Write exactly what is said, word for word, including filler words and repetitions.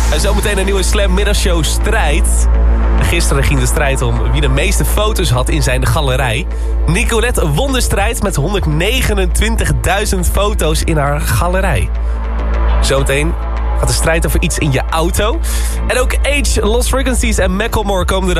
En zometeen een nieuwe Slam middagshow strijd. Gisteren ging de strijd om wie de meeste foto's had in zijn galerij. Nicolette won de strijd met honderdnegenentwintigduizend foto's in haar galerij. Zometeen gaat de strijd over iets in je auto. En ook Age, Lost Frequencies en Macklemore komen eraan.